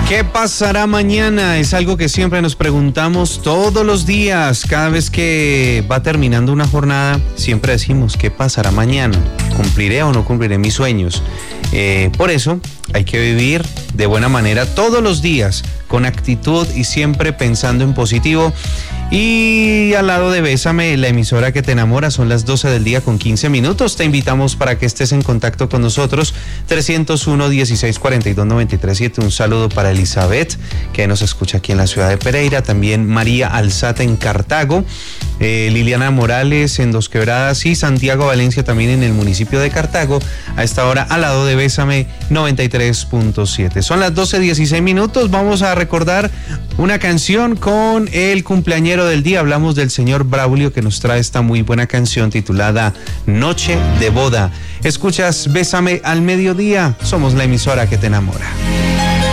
¿Qué pasará mañana? Es algo que siempre nos preguntamos todos los días. Cada vez que va terminando una jornada, siempre decimos, ¿qué pasará mañana? ¿Cumpliré o no cumpliré mis sueños? Por eso hay que vivir de buena manera todos los días, con actitud y siempre pensando en positivo. Y al lado de Bésame, la emisora que te enamora, son las 12 del día con 15 minutos. Te invitamos para que estés en contacto con nosotros. 301-1642-937. Un saludo para Elizabeth, que nos escucha aquí en la ciudad de Pereira. También María Alzate en Cartago. Liliana Morales en Dos Quebradas y Santiago Valencia también en el municipio de Cartago. A esta hora al lado de Bésame 93.7. Son las 12:16 minutos. Vamos a recordar una canción con el cumpleañero del día. Hablamos del señor Braulio, que nos trae esta muy buena canción titulada Noche de Boda. Escuchas Bésame al mediodía. Somos la emisora que te enamora.